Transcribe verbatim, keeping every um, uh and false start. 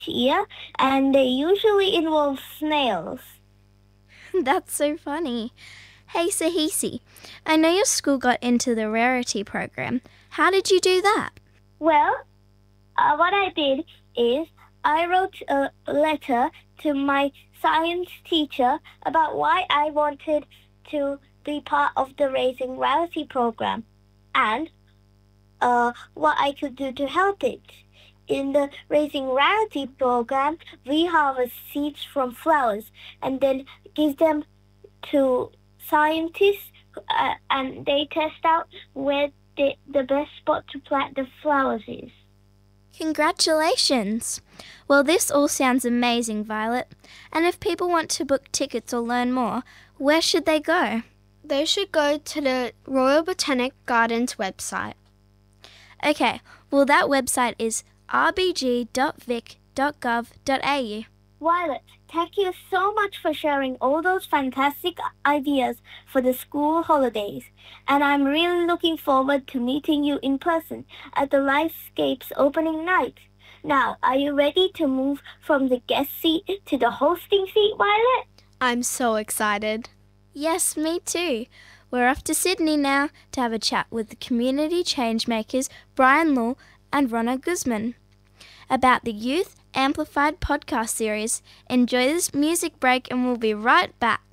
year, and they usually involve snails. That's so funny. Hey, Sahisi, I know your school got into the Rarity program. How did you do that? Well, uh, what I did is I wrote a letter to my science teacher about why I wanted to be part of the Raising Rarity program and uh, what I could do to help it. In the Raising Rarity program, we harvest seeds from flowers and then give them to scientists uh, and they test out where the, the best spot to plant the flowers is. Congratulations! Well, this all sounds amazing, Violet. And if people want to book tickets or learn more, where should they go? They should go to the Royal Botanic Gardens website. Okay, well that website is r b g dot vic dot gov dot a u. Violet, thank you so much for sharing all those fantastic ideas for the school holidays. And I'm really looking forward to meeting you in person at the Lifescapes opening night. Now, are you ready to move from the guest seat to the hosting seat, Violet? I'm so excited. Yes, me too. We're off to Sydney now to have a chat with the community changemakers Brian Law and Ronna Guzman about the Youth Amplified podcast series. Enjoy this music break and we'll be right back.